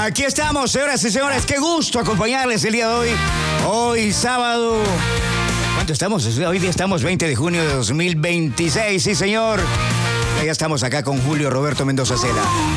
Aquí estamos, señoras y señores. Qué gusto acompañarles el día de hoy. Hoy sábado. ¿Cuánto estamos? Hoy día estamos 20 de junio de 2026. Sí, señor. Ya estamos acá con Julio Roberto Mendoza Cela.